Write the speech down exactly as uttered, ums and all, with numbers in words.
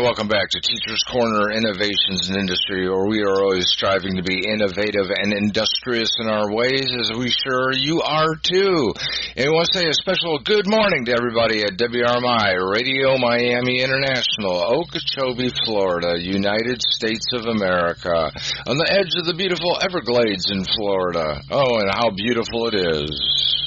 welcome back to Teachers Corner Innovations in Industry, where we are always striving to be innovative and industrious in our ways, as we sure you are too. And we want to say a special good morning to everybody at W R M I Radio Miami International, Okeechobee, Florida, United States of America, on the edge of the beautiful Everglades in Florida. Oh, and how beautiful it is.